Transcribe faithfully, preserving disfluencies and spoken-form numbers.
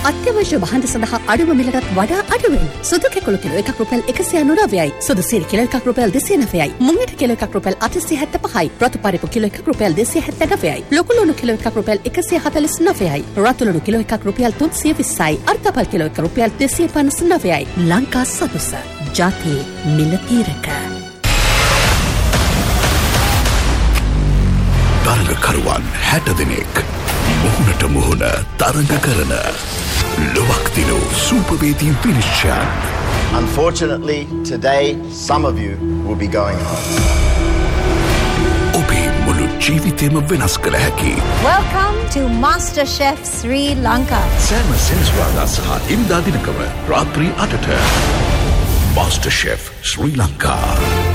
අත්‍යවශ්‍ය භාණ්ඩ සඳහා අඩුම මිලටත් වඩා අඩුවෙන්. සුදු කැකුළු කිලෝ එකක් රුපියල් එකසිය අනූනවයයි. සුදු සීනි කිලෝ එකක් රුපියල් දෙසිය නවයයි. මුංගට කිලෝ එකක් රුපියල් අටසිය හැත්තෑපහයි. රතු පරිප්පු කිලෝ එකක් රුපියල් දෙසිය හැත්තෑනවයයි. ලොකු ලුණු කිලෝ එකක් රුපියල් එකසිය හතළිස් නවයයි. රතු ලුණු කිලෝ එකක් රුපියල් තුන්සිය විස්සයි. අර්ධපල් කිලෝ එකක් රුපියල් දෙසිය පනස් නවයයි. ලංකා සතුස ජාතියේ මිල තීරක. තරගකරුවන් හැට දෙනෙක් මුහුණට මුහුණ තරග කරන ලොවක් දිනූ සූපවේදීන් විනිශ්චයන්. Unfortunately, today some of you will be going home. ඔබේ මුළු ජීවිතේම වෙනස් කළ හැකි. Welcome to MasterChef Sri Lanka. සෑම සෙනසුරාදා සහ ඉරිදා දිනකම රාත්‍රී අටට MasterChef Sri Lanka.